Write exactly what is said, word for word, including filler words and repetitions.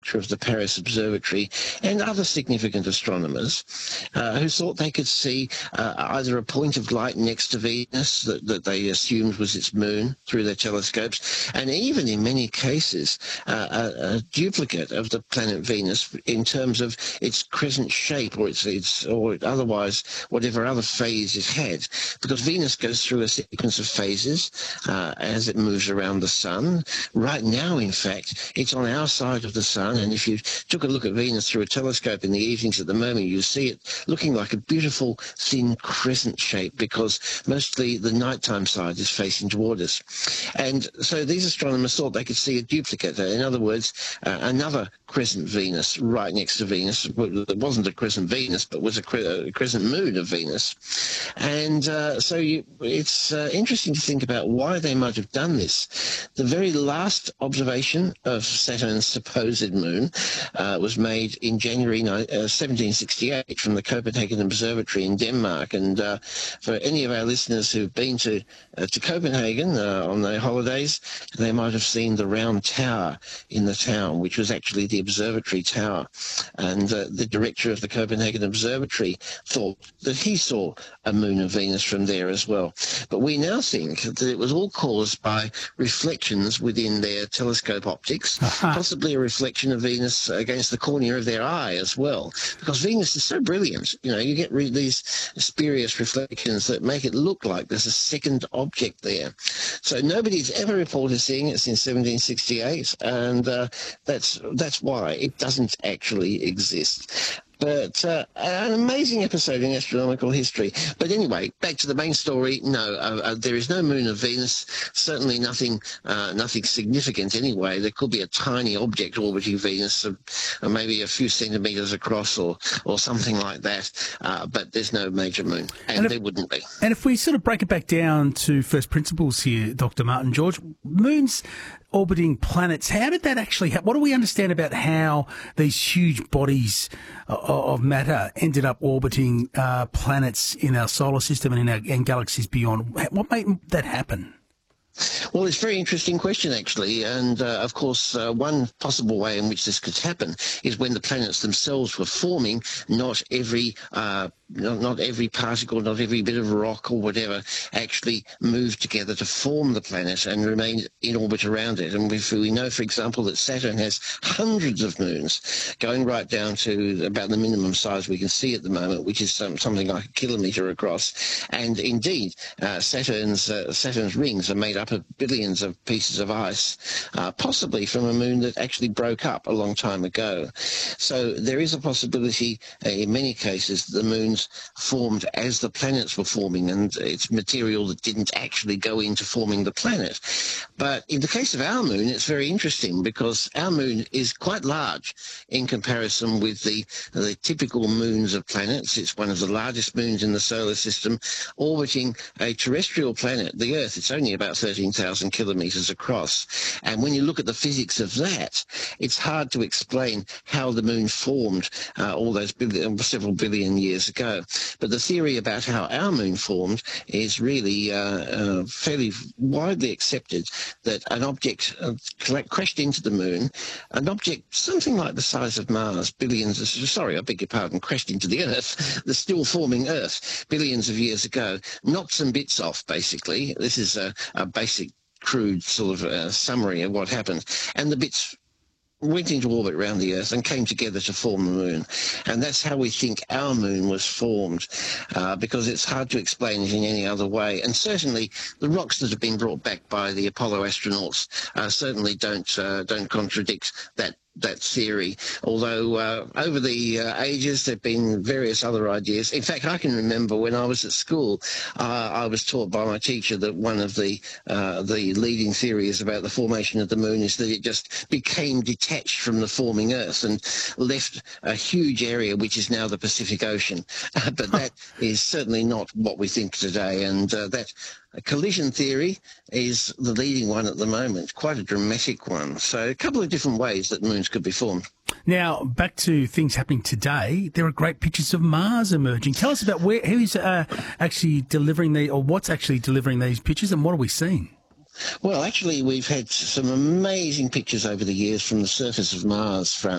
director of the Paris Observatory, and other significant astronomers uh, who thought they could see uh, either a point of light next to Venus that, that they assumed was its moon through their telescopes, and even in many cases uh, a, a duplicate of the planet Venus in terms of its crescent shape or its, its or otherwise whatever other phase it had, because Venus goes through a sequence of phases uh, as it moves around the sun. Right now, in fact, it's on our side of the sun, and if you took a look at Venus through a telescope in the evenings at the moment, you see it looking like a beautiful thin crescent shape, because mostly the nighttime side is facing toward us. And so these astronomers thought they could see a duplicate, in other words, uh, another crescent Venus right next to Venus. It wasn't a crescent Venus, but was a, cre a crescent moon of Venus. And uh, so you, it's uh, interesting to think about why they might have done this. The very last observation of Saturn's supposed moon uh, was made in January seventeen sixty-eight from the Copenhagen Observatory in Denmark. And uh, for any of our listeners who've been to, uh, to Copenhagen uh, on their holidays, they might have seen the round tower in the town, which was actually the observatory tower. And uh, the director of the Copenhagen Observatory thought that he saw a moon of Venus from there as well. But we now think that it was all caused by reflections within their telescope optics, uh-huh. possibly a reflection of Venus against the cornea of their eye as well, because Venus is so brilliant. You know, you get re these spurious reflections that make it look like there's a second object there. So nobody's ever reported seeing it since seventeen sixty-eight, and uh, that's that's why it doesn't actually exist. But uh, an amazing episode in astronomical history. But anyway, back to the main story. No, uh, uh, there is no moon of Venus. Certainly nothing, uh, nothing significant anyway. There could be a tiny object orbiting Venus, uh, uh, maybe a few centimetres across, or or something like that. Uh, but there's no major moon, and, and if, there wouldn't be. And if we sort of break it back down to first principles here, Doctor Martin George, moons orbiting planets, how did that actually happen? What do we understand about how these huge bodies of matter ended up orbiting uh, planets in our solar system and in our and galaxies beyond? What made that happen? Well, it's a very interesting question, actually. And, uh, of course, uh, one possible way in which this could happen is when the planets themselves were forming, not every uh, not, not every particle, not every bit of rock or whatever actually moved together to form the planet and remained in orbit around it. And if we know, for example, that Saturn has hundreds of moons, going right down to about the minimum size we can see at the moment, which is some, something like a kilometre across. And indeed, uh, Saturn's, uh, Saturn's rings are made up of billions of pieces of ice, uh, possibly from a moon that actually broke up a long time ago. So there is a possibility, uh, in many cases, the moons formed as the planets were forming, and it's material that didn't actually go into forming the planet. But in the case of our moon, it's very interesting because our moon is quite large in comparison with the, the typical moons of planets. It's one of the largest moons in the solar system, orbiting a terrestrial planet, the Earth. It's only about thirteen thousand kilometres across. And when you look at the physics of that, it's hard to explain how the moon formed uh, all those billion, several billion years ago. But the theory about how our moon formed is really uh, uh, fairly widely accepted, that an object uh, crashed into the moon, an object something like the size of Mars, billions of, sorry, I beg your pardon, crashed into the Earth, the still forming Earth, billions of years ago, knocked some bits off, basically. This is a, a basic crude sort of uh, summary of what happened. And the bits went into orbit around the Earth and came together to form the moon. And that's how we think our moon was formed, uh, because it's hard to explain it in any other way. And certainly the rocks that have been brought back by the Apollo astronauts uh, certainly don't, uh, don't contradict that that theory, although uh, over the uh, ages there have been various other ideas. In fact, I can remember when I was at school, uh, I was taught by my teacher that one of the uh, the leading theories about the formation of the moon is that it just became detached from the forming Earth and left a huge area which is now the Pacific Ocean. But that is certainly not what we think today, and uh, that A collision theory is the leading one at the moment, quite a dramatic one. So a couple of different ways that moons could be formed. Now, back to things happening today, there are great pictures of Mars emerging. Tell us about where, who's uh, actually delivering the, or what's actually delivering these pictures, and what are we seeing? Well, actually, we've had some amazing pictures over the years from the surface of Mars, from